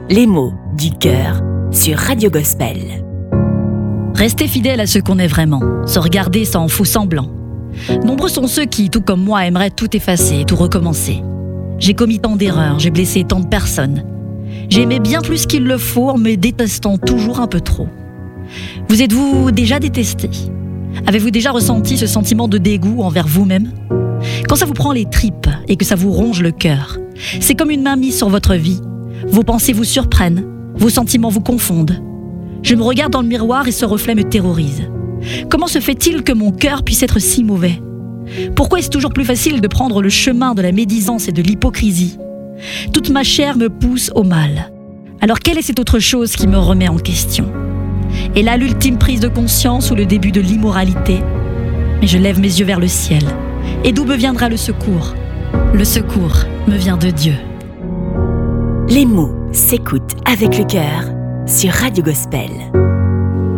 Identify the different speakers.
Speaker 1: Les mots du cœur sur Radio Gospel.
Speaker 2: Restez fidèle à ce qu'on est vraiment, se regarder sans faux semblant. Nombreux sont ceux qui, tout comme moi, aimeraient tout effacer et tout recommencer. J'ai commis tant d'erreurs, j'ai blessé tant de personnes. J'ai aimé bien plus qu'il le faut en me détestant toujours un peu trop. Vous êtes-vous déjà détesté ? Avez-vous déjà ressenti ce sentiment de dégoût envers vous-même ? Quand ça vous prend les tripes et que ça vous ronge le cœur, c'est comme une main mise sur votre vie. Vos pensées vous surprennent, vos sentiments vous confondent. Je me regarde dans le miroir et ce reflet me terrorise. Comment se fait-il que mon cœur puisse être si mauvais ? Pourquoi est-ce toujours plus facile de prendre le chemin de la médisance et de l'hypocrisie ? Toute ma chair me pousse au mal. Alors quelle est cette autre chose qui me remet en question ? Est là l'ultime prise de conscience ou le début de l'immoralité ? Mais je lève mes yeux vers le ciel. Et d'où me viendra le secours ? Le secours me vient de Dieu.
Speaker 1: Les mots s'écoutent avec le cœur sur Radio Gospel.